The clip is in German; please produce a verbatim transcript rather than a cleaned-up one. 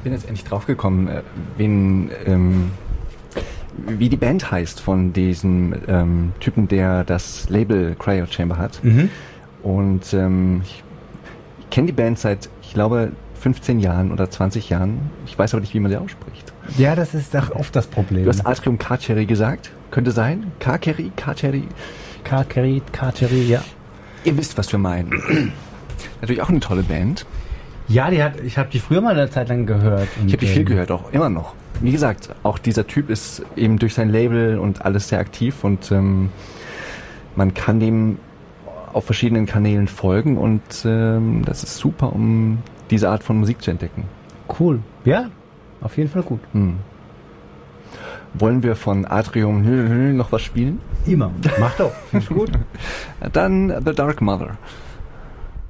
bin jetzt endlich draufgekommen, äh, wen, ähm, wie die Band heißt von diesem ähm, Typen, der das Label Cryo Chamber hat. Mhm. Und ähm, ich, ich kenne die Band seit, ich glaube, fünfzehn Jahren oder zwanzig Jahren. Ich weiß aber nicht, wie man sie ausspricht. Ja, das ist doch oft das Problem. Du hast Atrium Carceri gesagt? Könnte sein? Carceri? Carceri? Carceri, Carceri, ja. Ihr wisst, was wir meinen. Natürlich auch eine tolle Band. Ja, die hat, ich habe die früher mal eine Zeit lang gehört. Ich habe die viel gehört, auch immer noch. Wie gesagt, auch dieser Typ ist eben durch sein Label und alles sehr aktiv und ähm, man kann dem auf verschiedenen Kanälen folgen und ähm, das ist super, um diese Art von Musik zu entdecken. Cool. Ja, auf jeden Fall gut. Hm. Wollen wir von Atrium noch was spielen? Immer. Mach doch. Ist gut. Dann The Dark Mother.